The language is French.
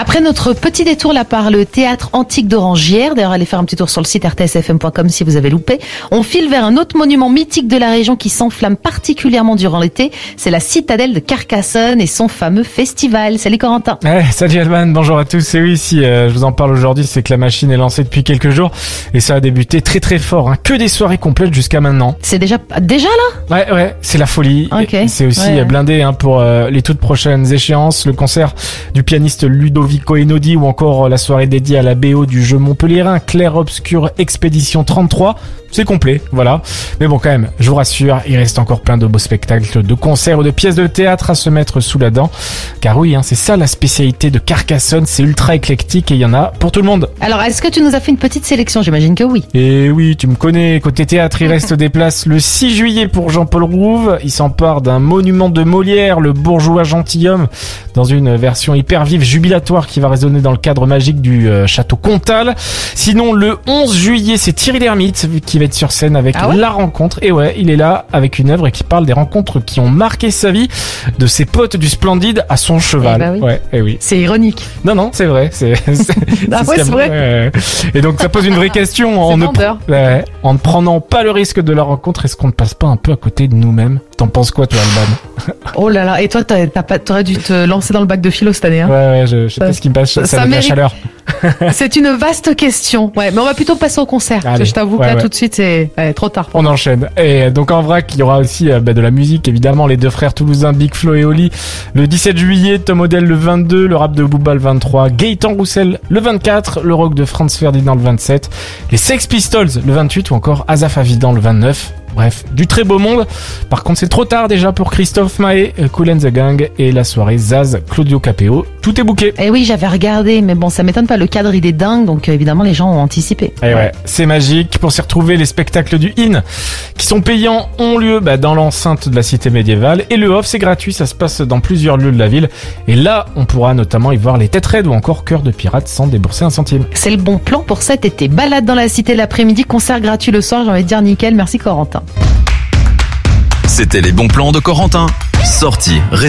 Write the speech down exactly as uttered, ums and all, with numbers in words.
Après notre petit détour là par le théâtre antique d'Orangières, d'ailleurs allez faire un petit tour sur le site r t s f m point com si vous avez loupé, on file vers un autre monument mythique de la région qui s'enflamme particulièrement durant l'été, c'est la citadelle de Carcassonne et son fameux festival. Salut Corentin. Ouais, salut Alban, bonjour à tous. Et oui, si euh, je vous en parle aujourd'hui, c'est que la machine est lancée depuis quelques jours et ça a débuté très très fort, hein. Que des soirées complètes jusqu'à maintenant. C'est déjà déjà là? Ouais, ouais, c'est la folie. Okay. C'est aussi ouais, ouais. blindé hein, pour euh, les toutes prochaines échéances, le concert du pianiste Ludovico Einaudi ou encore la soirée dédiée à la B O du jeu montpelliérain Clair Obscur Expédition trente-trois. C'est complet, voilà. Mais bon, quand même, je vous rassure, il reste encore plein de beaux spectacles, de concerts ou de pièces de théâtre à se mettre sous la dent. Car oui, hein, c'est ça la spécialité de Carcassonne, c'est ultra éclectique et il y en a pour tout le monde. Alors, est-ce que tu nous as fait une petite sélection? J'imagine que oui. Et oui, tu me connais, côté théâtre, il reste des places le six juillet pour Jean-Paul Rouve. Il s'empare d'un monument de Molière, le bourgeois gentilhomme, dans une version hyper vive, jubilatoire, qui va résonner dans le cadre magique du euh, château Comtal. Sinon, le onze juillet, c'est Thierry Lhermitte qui va être sur scène avec ah ouais La Rencontre. Et ouais, il est là avec une œuvre qui parle des rencontres qui ont marqué sa vie, de ses potes du Splendide à son cheval. Eh bah oui. Ouais, et oui. C'est ironique. Non, non, c'est vrai. C'est, c'est, ah c'est ouais, c'est vrai. Ouais. Et donc, ça pose une vraie question. En ne, pr- ouais, en ne prenant pas le risque de la rencontre, est-ce qu'on ne passe pas un peu à côté de nous-mêmes? T'en penses quoi, toi, Alban? Oh là là. Et toi, t'as, t'as pas, t'aurais dû te lancer dans le bac de philo cette année, hein? Ouais, ouais, je, je sais pas ce qui me passe. Ça, ça, ça mérite... la chaleur. C'est une vaste question. Ouais, mais on va plutôt passer au concert. Allez, je t'avoue ouais, que là, ouais. tout de suite, c'est ouais, trop tard. On enchaîne. Et donc, en vrac, il y aura aussi euh, bah, de la musique, évidemment. Les deux frères toulousains, Big Flo et Oli, le dix-sept juillet, Tom Odell le vingt-deux, le rap de Booba le vingt-trois, Gaëtan Roussel le vingt-quatre, le rock de Franz Ferdinand le vingt-sept, les Sex Pistols le vingt-huit ou encore Asaf Avidan le vingt-neuf. Bref, du très beau monde. Par contre, c'est trop tard déjà pour Christophe Maé, Kool and the Gang et la soirée Zaz, Claudio Capéo. Tout est booké. Eh oui, j'avais regardé, mais bon, ça m'étonne pas. Le cadre, il est dingue, donc euh, évidemment, les gens ont anticipé. Et ouais, ouais c'est magique. Pour s'y retrouver, les spectacles du In, qui sont payants, ont lieu bah, dans l'enceinte de la cité médiévale. Et le Off, c'est gratuit, ça se passe dans plusieurs lieux de la ville. Et là, on pourra notamment y voir les Têtes Raides ou encore Cœur de Pirate sans débourser un centime. C'est le bon plan pour cet été. Balade dans la cité l'après-midi, concert gratuit le soir, j'ai envie de dire nickel. Merci Corentin. C'était les bons plans de Corentin. Sortie,